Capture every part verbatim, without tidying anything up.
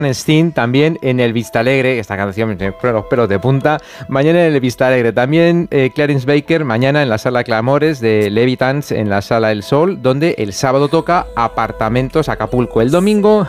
Steam, también en el Vistalegre, esta canción me pone los pelos de punta, mañana en el Vistalegre, también eh, Clarence Baker, mañana en la Sala Clamores de Levitans, en la Sala El Sol, donde el sábado toca Apartamentos Acapulco, el domingo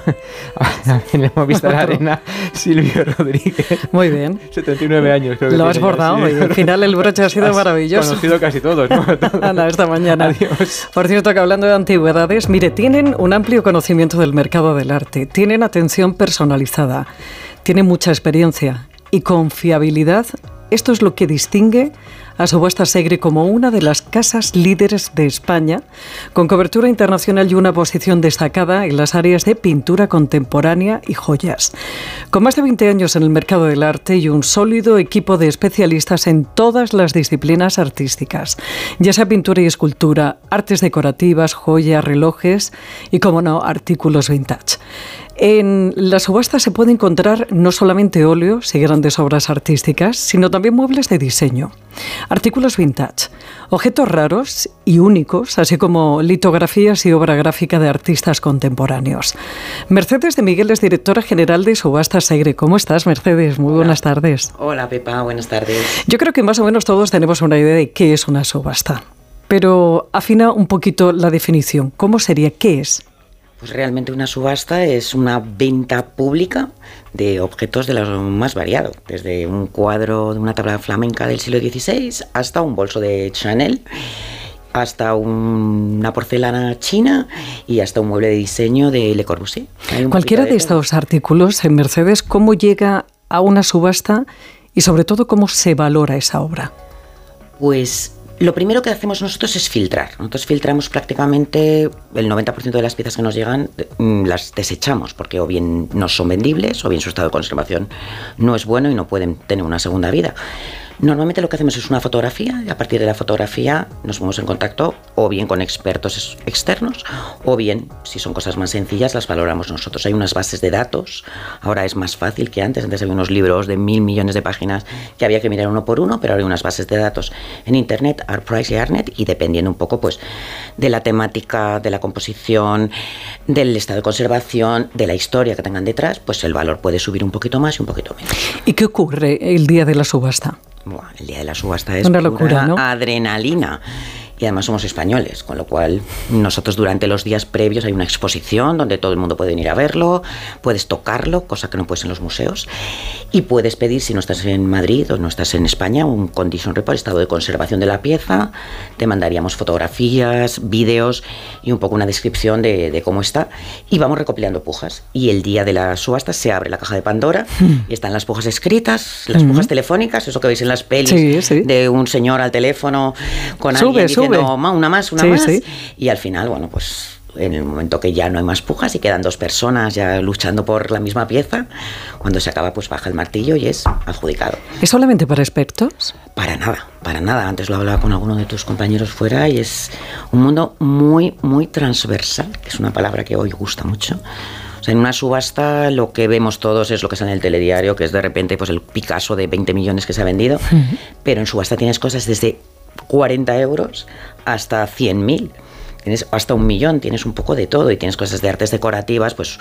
en el Movistar Arena, Silvio Rodríguez. Muy bien. setenta y nueve años, creo que lo has bordado y al final el broche ha sido has maravilloso. Conocido casi todos, ¿no? Todos. Anda, esta mañana. Adiós. Por cierto, que hablando de antigüedades, mire, tienen un amplio conocimiento del mercado del arte, tienen atención personal personalizada, tiene mucha experiencia y confiabilidad. Esto es lo que distingue a Subastas Segre como una de las casas líderes de España, con cobertura internacional y una posición destacada en las áreas de pintura contemporánea y joyas. Con más de veinte años en el mercado del arte y un sólido equipo de especialistas en todas las disciplinas artísticas, ya sea pintura y escultura, artes decorativas, joyas, relojes y, como no, artículos vintage. En la subasta se puede encontrar no solamente óleos y grandes obras artísticas, sino también muebles de diseño, artículos vintage, objetos raros y únicos, así como litografías y obra gráfica de artistas contemporáneos. Mercedes de Miguel es directora general de Subastas Segre. ¿Cómo estás, Mercedes? Muy Hola. Buenas tardes. Hola, Pepa. Buenas tardes. Yo creo que más o menos todos tenemos una idea de qué es una subasta, pero afina un poquito la definición. ¿Cómo sería? ¿Qué es? Pues realmente una subasta es una venta pública de objetos de lo más variado, desde un cuadro de una tabla flamenca del siglo dieciséis hasta un bolso de Chanel, hasta un, una porcelana china y hasta un mueble de diseño de Le Corbusier. Cualquiera de, de estos artículos en Mercedes, ¿cómo llega a una subasta y sobre todo cómo se valora esa obra? Pues lo primero que hacemos nosotros es filtrar. Nosotros filtramos prácticamente el noventa por ciento de las piezas que nos llegan, las desechamos porque o bien no son vendibles o bien su estado de conservación no es bueno y no pueden tener una segunda vida. Normalmente lo que hacemos es una fotografía y a partir de la fotografía nos ponemos en contacto o bien con expertos externos o bien, si son cosas más sencillas, las valoramos nosotros. Hay unas bases de datos, ahora es más fácil que antes, antes había unos libros de mil millones de páginas que había que mirar uno por uno, pero ahora hay unas bases de datos en Internet, Artprice y Artnet, y dependiendo un poco pues de la temática, de la composición, del estado de conservación, de la historia que tengan detrás, pues el valor puede subir un poquito más y un poquito menos. ¿Y qué ocurre el día de la subasta? Bueno, el día de la subasta es una locura, ¿no? Adrenalina. Y además somos españoles, con lo cual nosotros durante los días previos hay una exposición donde todo el mundo puede venir a verlo, puedes tocarlo, cosa que no puedes en los museos, y puedes pedir, si no estás en Madrid o no estás en España, un condition report, estado de conservación de la pieza, te mandaríamos fotografías, vídeos y un poco una descripción de, de cómo está, y vamos recopilando pujas. Y el día de la subasta se abre la caja de Pandora mm. y están las pujas escritas, las mm. pujas telefónicas, eso que veis en las pelis, sí, sí. de un señor al teléfono con sube, alguien diciendo sube. una más, una sí, más, sí. y al final, bueno, pues en el momento que ya no hay más pujas y quedan dos personas ya luchando por la misma pieza, cuando se acaba, pues baja el martillo y es adjudicado. ¿Es solamente para expertos? Para nada, para nada. Antes lo hablaba con alguno de tus compañeros fuera y es un mundo muy, muy transversal, que es una palabra que hoy gusta mucho. O sea, en una subasta lo que vemos todos es lo que sale en el telediario, que es de repente pues el Picasso de veinte millones que se ha vendido, uh-huh. pero en subasta tienes cosas desde cuarenta euros hasta cien mil, tienes hasta un millón, tienes un poco de todo y tienes cosas de artes decorativas, pues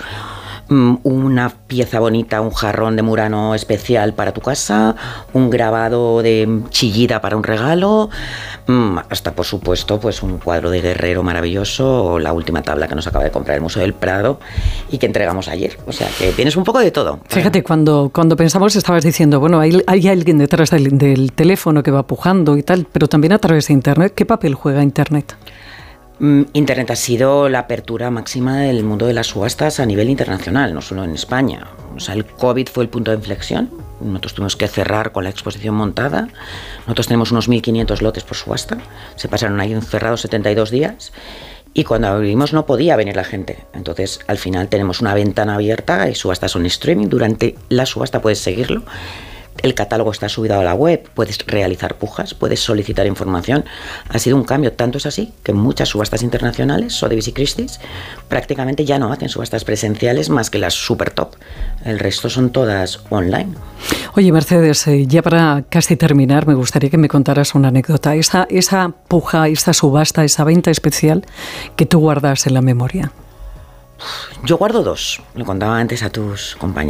una pieza bonita, un jarrón de Murano especial para tu casa, un grabado de Chillida para un regalo, hasta por supuesto pues un cuadro de Guerrero maravilloso o la última tabla que nos acaba de comprar el Museo del Prado y que entregamos ayer. O sea que tienes un poco de todo. Fíjate, cuando, cuando pensamos estabas diciendo, bueno, hay, hay alguien detrás del, del teléfono que va pujando y tal, pero también a través de Internet. ¿Qué papel juega Internet? Internet ha sido la apertura máxima del mundo de las subastas a nivel internacional, no solo en España. O sea, el COVID fue el punto de inflexión. Nosotros tuvimos que cerrar con la exposición montada. Nosotros tenemos unos mil quinientos lotes por subasta. Se pasaron ahí encerrados setenta y dos días. Y cuando abrimos no podía venir la gente. Entonces, al final tenemos una ventana abierta y subastas son streaming. Durante la subasta puedes seguirlo. El catálogo está subido a la web, puedes realizar pujas, puedes solicitar información. Ha sido un cambio, tanto es así que muchas subastas internacionales, Sotheby's y Christie's, prácticamente ya no hacen subastas presenciales más que las super top. El resto son todas online. Oye, Mercedes, eh, ya para casi terminar, me gustaría que me contaras una anécdota. Esa, esa puja, esa subasta, esa venta especial que tú guardas en la memoria. Yo guardo dos, lo contaba antes a tus compañeros.